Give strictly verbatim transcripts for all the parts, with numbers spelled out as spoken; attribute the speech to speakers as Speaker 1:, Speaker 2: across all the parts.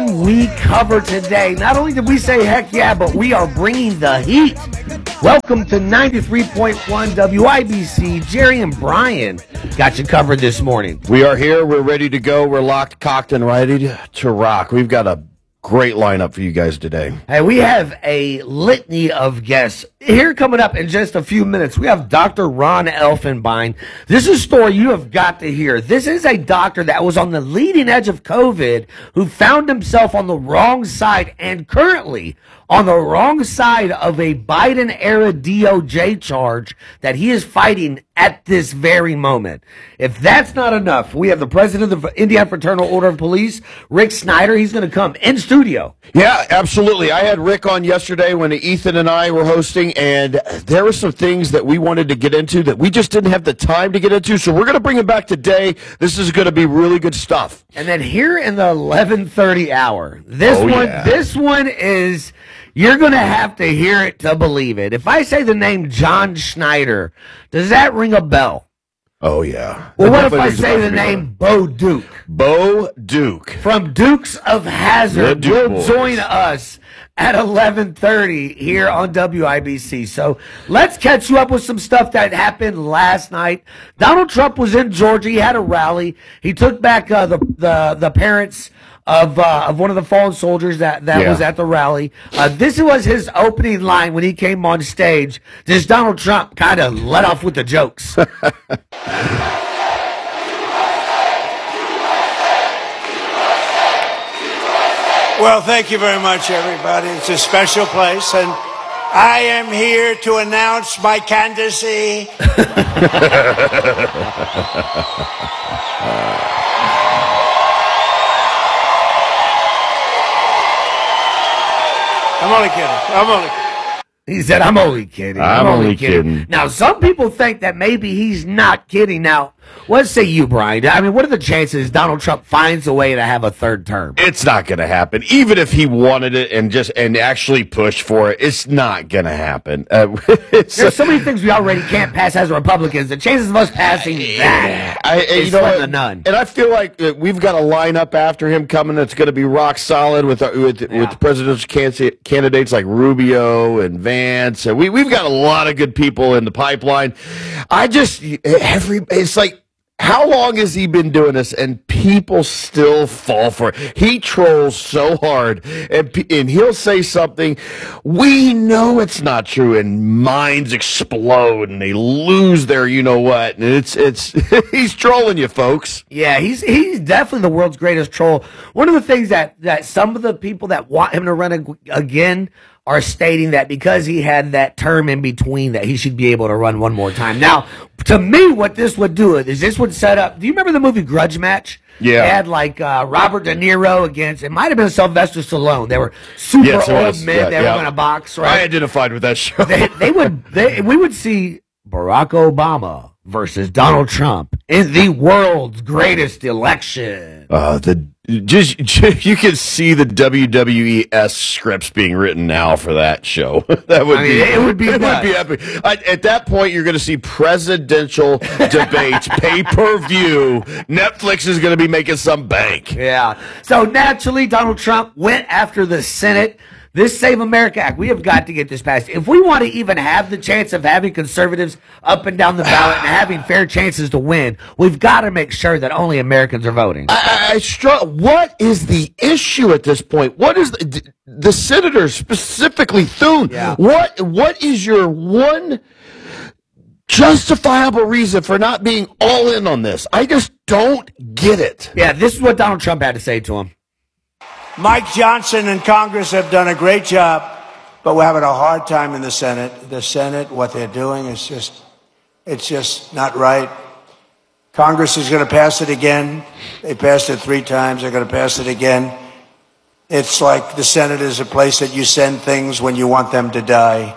Speaker 1: can we cover today? Not only did we say heck yeah, but we are bringing the heat. Welcome to ninety-three point one W I B C. Jerry and Brian got you covered this morning.
Speaker 2: We are here. We're ready to go. We're locked, cocked, and ready to rock. We've got a great lineup for you guys today.
Speaker 1: Hey, we have a litany of guests. Here coming up in just a few minutes, we have Doctor Ron Elfenbein. This is a story you have got to hear. This is a doctor that was on the leading edge of COVID who found himself on the wrong side and currently on the wrong side of a Biden-era D O J charge that he is fighting at this very moment. If that's not enough, we have the president of the Indiana Fraternal Order of Police, Rick Snyder. He's going to come in studio.
Speaker 2: Yeah, absolutely. I had Rick on yesterday when Ethan and I were hosting, and there were some things that we wanted to get into that we just didn't have the time to get into, so we're going to bring him back today. This is going to be really good stuff.
Speaker 1: And then here in the eleven thirty hour, this
Speaker 2: oh,
Speaker 1: one,
Speaker 2: yeah.
Speaker 1: this one is, you're going to have to hear it to believe it. If I say the name John Schneider, does that ring a bell?
Speaker 2: Oh, yeah.
Speaker 1: Well, what if I say the name Bo Duke?
Speaker 2: Bo Duke.
Speaker 1: From Dukes of Hazzard
Speaker 2: Duke
Speaker 1: will
Speaker 2: Boys.
Speaker 1: join us at eleven thirty here on W I B C. So let's catch you up with some stuff that happened last night. Donald Trump was in Georgia. He had a rally. He took back uh, the, the, the parents of uh, of one of the fallen soldiers that, that
Speaker 2: Yeah.
Speaker 1: was at the rally. Uh, this was his opening line when he came on stage. This Donald Trump kind of let off with the jokes.
Speaker 3: Well, thank you very much, everybody. It's a special place, and I am here to announce my candidacy. I'm only kidding. I'm only kidding.
Speaker 1: He said, I'm only kidding.
Speaker 2: I'm only kidding.
Speaker 1: Now, some people think that maybe he's not kidding. Now, what say you, Brian? I mean, what are the chances Donald Trump finds a way to have a third term?
Speaker 2: It's not going to happen. Even if he wanted it and just and actually pushed for it, it's not going to happen. Uh, it's,
Speaker 1: There's so many things we already can't pass as Republicans. The chances of us passing that
Speaker 2: I,
Speaker 1: is
Speaker 2: you know
Speaker 1: slim
Speaker 2: what?
Speaker 1: to none.
Speaker 2: And I feel like uh, we've got a lineup after him coming that's going to be rock solid with uh, with
Speaker 1: Yeah.
Speaker 2: with presidential can- candidates like Rubio and Vance. And we we've got a lot of good people in the pipeline. I just every it's like. How long has he been doing this, and people still fall for it? He trolls so hard, and, and he'll say something. We know it's not true, and minds explode, and they lose their you-know-what. And it's it's he's trolling you, folks.
Speaker 1: Yeah, he's he's definitely the world's greatest troll. One of the things that, that some of the people that want him to run ag- again are stating that because he had that term in between that he should be able to run one more time. Now, to me, what this would do is this would set up. Do you remember the movie Grudge Match?
Speaker 2: Yeah.
Speaker 1: They had like uh, Robert De Niro against, it might have been Sylvester Stallone. They were super
Speaker 2: Yes, it
Speaker 1: old
Speaker 2: was.
Speaker 1: men.
Speaker 2: Yeah,
Speaker 1: they
Speaker 2: yeah.
Speaker 1: were going to box,
Speaker 2: I
Speaker 1: right?
Speaker 2: identified with that show.
Speaker 1: they, they would, they, we would see Barack Obama versus Donald Trump in the world's greatest election.
Speaker 2: Uh, the just, just you can see the W W E S scripts being written now for that show. That would
Speaker 1: I mean,
Speaker 2: be
Speaker 1: it would be
Speaker 2: it would
Speaker 1: nuts.
Speaker 2: be epic. I, at that point, you're going to see presidential debates, pay per view. Netflix is going to be making some bank.
Speaker 1: Yeah. So naturally, Donald Trump went after the Senate. This Save America Act, we have got to get this passed. If we want to even have the chance of having conservatives up and down the ballot and having fair chances to win, we've got to make sure that only Americans are voting.
Speaker 2: I, I, I str- What is the issue at this point? What is the, the senators, specifically Thune?
Speaker 1: Yeah.
Speaker 2: What What is your one justifiable reason for not being all in on this? I just don't get it.
Speaker 1: Yeah, this is what Donald Trump had to say to him.
Speaker 3: Mike Johnson and Congress have done a great job, but we're having a hard time in the Senate. The Senate, what they're doing is just, it's just not right. Congress is going to pass it again. They passed it three times. They're going to pass it again. It's like the Senate is a place that you send things when you want them to die.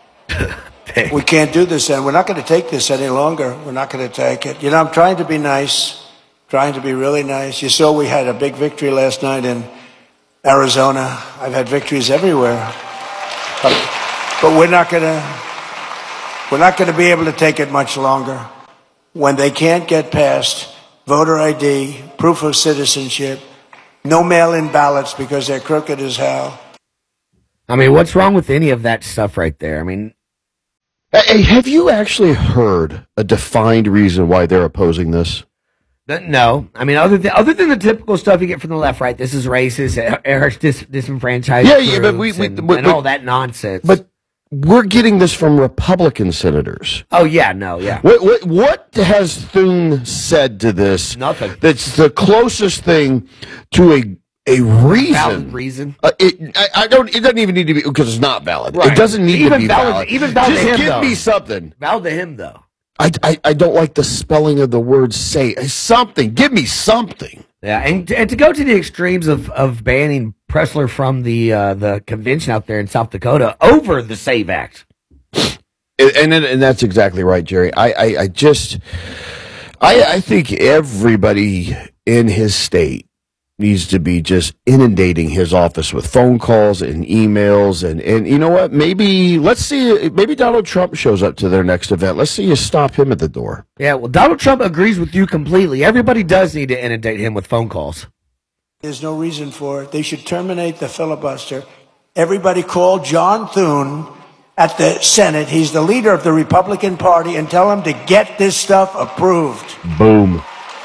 Speaker 3: We can't do this, and we're not going to take this any longer. We're not going to take it. You know, I'm trying to be nice, trying to be really nice. You saw we had a big victory last night in Arizona. I've had victories everywhere, but, but we're not going to. We're not going to be able to take it much longer. When they can't get past voter I D, proof of citizenship, no mail-in ballots because they're crooked as hell.
Speaker 1: I mean, what's wrong with any of that stuff right there? I mean,
Speaker 2: Hey, have you actually heard a defined reason why they're opposing this?
Speaker 1: no. I mean, other than other than the typical stuff you get from the left, right? This is racist. It hurts dis, disenfranchised.
Speaker 2: Yeah, yeah, but we, we
Speaker 1: and,
Speaker 2: but,
Speaker 1: and
Speaker 2: but,
Speaker 1: all that nonsense.
Speaker 2: But we're getting this from Republican senators.
Speaker 1: oh yeah, no, yeah,
Speaker 2: What what what has Thune said to this?
Speaker 1: Nothing.
Speaker 2: That's the closest thing to a a reason.
Speaker 1: valid reason.
Speaker 2: Uh, it, I, I don't. It doesn't even need to be because it's not valid.
Speaker 1: Right.
Speaker 2: It doesn't need
Speaker 1: Even
Speaker 2: to be
Speaker 1: valid-
Speaker 2: valid.
Speaker 1: even valid
Speaker 2: Just
Speaker 1: to him,
Speaker 2: give
Speaker 1: though.
Speaker 2: me something.
Speaker 1: Valid to him though.
Speaker 2: I, I, I don't like the spelling of the word "say." Something. Give me something.
Speaker 1: Yeah, and and to go to the extremes of, of banning Pressler from the uh, the convention out there in South Dakota over the SAVE Act.
Speaker 2: And and, and that's exactly right, Jerry. I, I, I just I I think everybody in his state needs to be just inundating his office with phone calls and emails and, and you know what? Maybe let's see maybe Donald Trump shows up to their next event. Let's see you stop him at the door.
Speaker 1: Yeah, well, Donald Trump agrees with you completely. Everybody does need to inundate him with phone calls.
Speaker 3: There's no reason for it. They should terminate the filibuster. Everybody call John Thune at the Senate. He's the leader of the Republican Party, and tell him to get this stuff approved.
Speaker 2: Boom.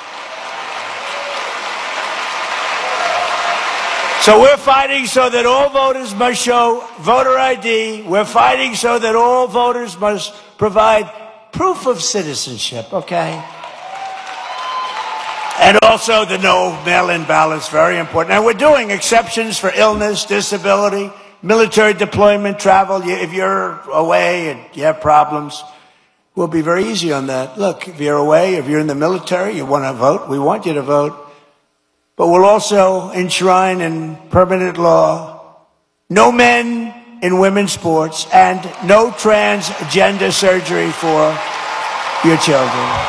Speaker 3: So we're fighting so that all voters must show voter I D. We're fighting so that all voters must provide proof of citizenship, okay? And also the no mail-in ballots, very important. And we're doing exceptions for illness, disability, military deployment, travel. You- If you're away and you have problems, we'll be very easy on that. Look, if you're away, if you're in the military, you want to vote, we want you to vote. But we'll also enshrine in permanent law no men in women's sports and no transgender surgery for your children.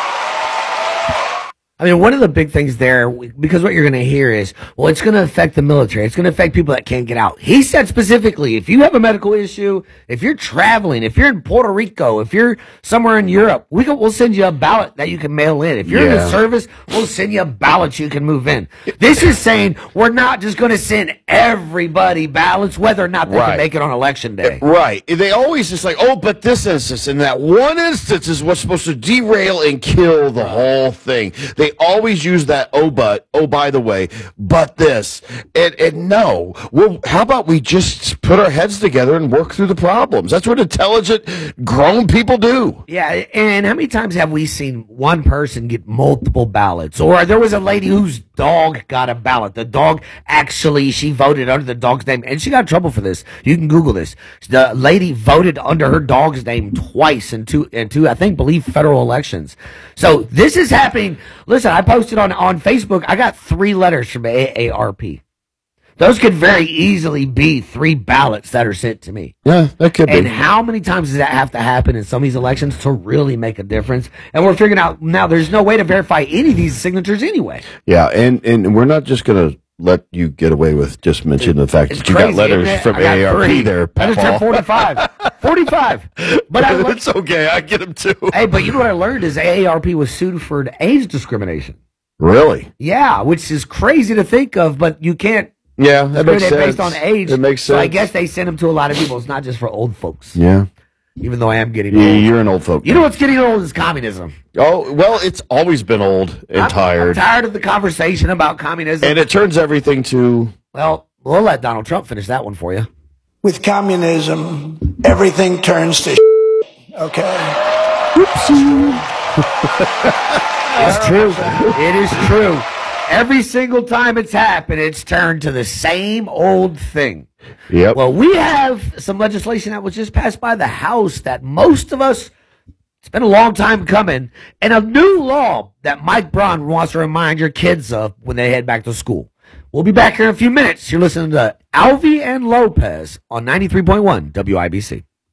Speaker 1: I mean, one of the big things there, because what you're going to hear is, well, it's going to affect the military. It's going to affect people that can't get out. He said specifically, if you have a medical issue, if you're traveling, if you're in Puerto Rico, if you're somewhere in Europe, we can, we'll send you a ballot that you can mail in. If you're in
Speaker 2: Yeah.
Speaker 1: the service, we'll send you a ballot you can move in. This is saying we're not just going to send everybody ballots, whether or not they
Speaker 2: Right.
Speaker 1: can make it on election day.
Speaker 2: Right. They always just like, oh, but this instance and that one instance is what's supposed to derail and kill the whole thing. They always use that, oh, but, oh, by the way, but this. And, and no. Well, how about we just put our heads together and work through the problems? That's what intelligent, grown people do.
Speaker 1: Yeah, and how many times have we seen one person get multiple ballots? Or there was a lady whose dog got a ballot. The dog actually, she voted under the dog's name, and she got in trouble for this. You can Google this. The lady voted under her dog's name twice in two, in two, I think, believe federal elections. So this is happening. Listen, I posted on, on Facebook, I got three letters from A A R P. Those could very easily be three ballots that are sent to me.
Speaker 2: Yeah, that could
Speaker 1: And
Speaker 2: be.
Speaker 1: how many times does that have to happen in some of these elections to really make a difference? And we're figuring out now there's no way to verify any of these signatures anyway.
Speaker 2: Yeah, and, and we're not just going to let you get away with just mentioning the fact
Speaker 1: It's
Speaker 2: that you
Speaker 1: crazy,
Speaker 2: got letters
Speaker 1: isn't it?
Speaker 2: from
Speaker 1: I got
Speaker 2: A A R P
Speaker 1: three.
Speaker 2: there,
Speaker 1: I just turned
Speaker 2: Paul.
Speaker 1: forty-five. forty-five. But I learned,
Speaker 2: It's okay. I get them too.
Speaker 1: hey, but you know what I learned is A A R P was sued for age discrimination.
Speaker 2: Really?
Speaker 1: Yeah, which is crazy to think of, but you can't
Speaker 2: Yeah, that makes
Speaker 1: discriminate
Speaker 2: sense.
Speaker 1: based on age.
Speaker 2: It makes
Speaker 1: So I
Speaker 2: sense.
Speaker 1: guess they send them to a lot of people. It's not just for old folks,
Speaker 2: Yeah.
Speaker 1: even though I am getting
Speaker 2: Yeah,
Speaker 1: old.
Speaker 2: you're an old folk.
Speaker 1: You know what's getting old is communism.
Speaker 2: Oh, well, it's always been old and
Speaker 1: I'm-
Speaker 2: tired.
Speaker 1: I'm tired of the conversation about communism.
Speaker 2: And it turns everything to.
Speaker 1: Well, we'll let Donald Trump finish that one for you.
Speaker 3: With communism, everything turns to okay?
Speaker 1: It's true. It is true. Every single time it's happened, it's turned to the same old thing.
Speaker 2: Yep.
Speaker 1: Well, we have some legislation that was just passed by the House that most of us, it's been a long time coming, and a new law that Mike Braun wants to remind your kids of when they head back to school. We'll be back here in a few minutes. You're listening to Alvy and Lopez on ninety-three point one W I B C.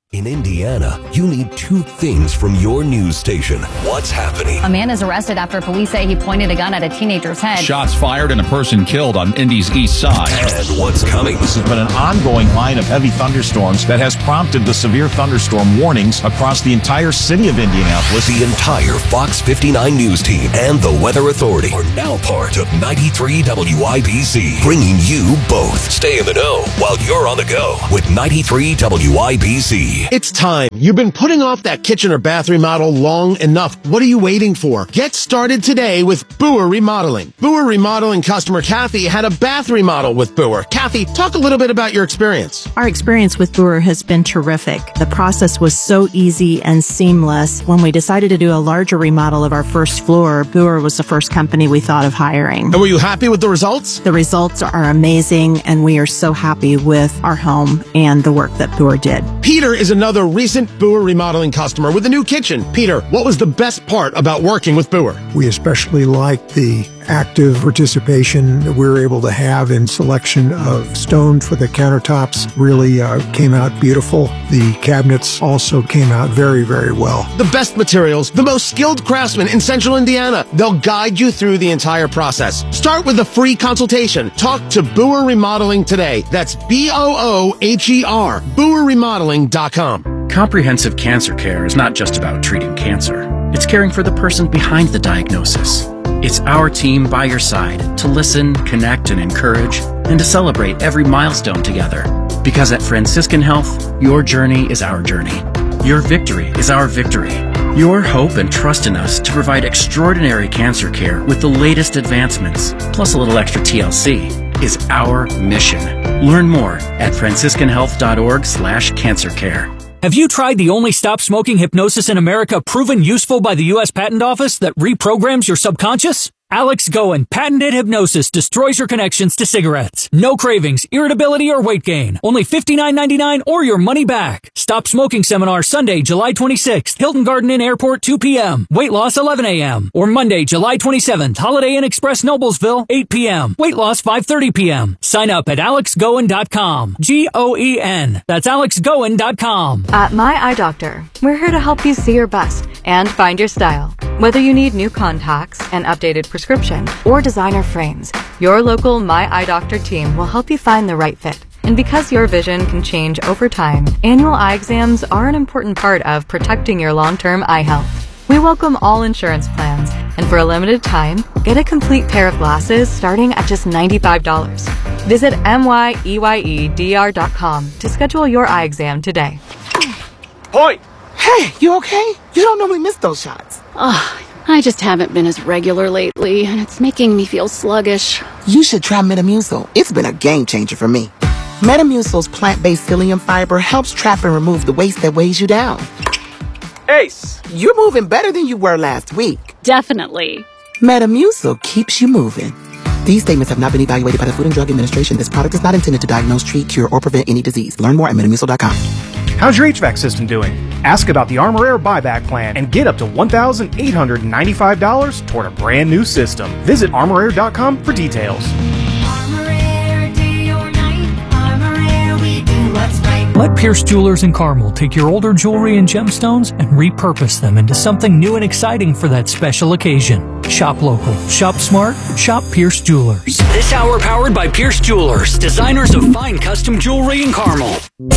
Speaker 4: In Indiana, you need two things from your news station. What's happening?
Speaker 5: A man is arrested after police say he pointed a gun at a teenager's head.
Speaker 6: Shots fired and a person killed on Indy's east side.
Speaker 4: And what's coming?
Speaker 7: This has been an ongoing line of heavy thunderstorms that has prompted the severe thunderstorm warnings across the entire city of Indianapolis.
Speaker 4: The entire Fox fifty-nine news team and the Weather Authority are now part of ninety-three W I B C, bringing you both. Stay in the know while you're on the go with ninety-three W I B C.
Speaker 8: It's time. You've been putting off that kitchen or bath remodel long enough. What are you waiting for? Get started today with Boer Remodeling. Boer Remodeling customer Kathy had a bath remodel with Boer. Kathy, talk a little bit about your experience.
Speaker 9: Our experience with Boer has been terrific. The process was so easy and seamless. When we decided to do a larger remodel of our first floor, Boer was the first company we thought of hiring.
Speaker 8: And were you happy with the results?
Speaker 9: The results are amazing, and we are so happy with our home and the work that Boer did.
Speaker 8: Peter is another recent Boer Remodeling customer with a new kitchen. Peter, what was the best part about working with Boer?
Speaker 10: We especially liked the active participation that we were able to have in selection of stone for the countertops. Really uh, came out beautiful. The cabinets also came out very, very well.
Speaker 8: The best materials, the most skilled craftsmen in Central Indiana. They'll guide you through the entire process. Start with a free consultation. Talk to Boer Remodeling today. That's B O O H E R, Boer Remodeling dot com.
Speaker 11: Comprehensive cancer care is not just about treating cancer. It's caring for the person behind the diagnosis. It's our team by your side to listen, connect, and encourage, and to celebrate every milestone together. Because at Franciscan Health, your journey is our journey. Your victory is our victory. Your hope and trust in us to provide extraordinary cancer care with the latest advancements, plus a little extra T L C, is our mission. Learn more at franciscan health dot org slash cancer care.
Speaker 12: Have you tried the only stop smoking hypnosis in America proven useful by the U S Patent Office that reprograms your subconscious? Alex Goen patented hypnosis destroys your connections to cigarettes. No cravings, irritability, or weight gain. Only fifty-nine ninety-nine or your money back. Stop Smoking Seminar Sunday, July twenty-sixth, Hilton Garden Inn Airport, two p.m. Weight loss, eleven a.m. Or Monday, July twenty-seventh, Holiday Inn Express Noblesville, eight p.m. Weight loss, five thirty p.m. Sign up at alex goen dot com. G O E N. That's alex goen dot com.
Speaker 13: At My Eye Doctor, we're here to help you see your best and find your style. Whether you need new contacts, an updated prescription, or designer frames, your local My Eye Doctor team will help you find the right fit. And because your vision can change over time, annual eye exams are an important part of protecting your long-term eye health. We welcome all insurance plans, and for a limited time, get a complete pair of glasses starting at just ninety-five dollars. Visit M Y E Y E D R dot com to schedule your eye exam today.
Speaker 14: Point! Hey, you okay? You don't normally miss those shots.
Speaker 15: Ugh, I just haven't been as regular lately, and it's making me feel sluggish.
Speaker 14: You should try Metamucil. It's been a game changer for me. Metamucil's plant-based psyllium fiber helps trap and remove the waste that weighs you down. Ace, you're moving better than you were last week.
Speaker 15: Definitely.
Speaker 14: Metamucil keeps you moving. These statements have not been evaluated by the Food and Drug Administration. This product is not intended to diagnose, treat, cure, or prevent any disease. Learn more at metamucil dot com.
Speaker 16: How's your H V A C system doing? Ask about the Armor Air buyback plan and get up to one thousand eight hundred ninety-five dollars toward a brand new system. Visit armor air dot com for details.
Speaker 12: Let Pierce Jewelers in Carmel take your older jewelry and gemstones and repurpose them into something new and exciting for that special occasion. Shop local, shop smart, shop Pierce Jewelers.
Speaker 17: This hour powered by Pierce Jewelers, designers of fine custom jewelry in Carmel.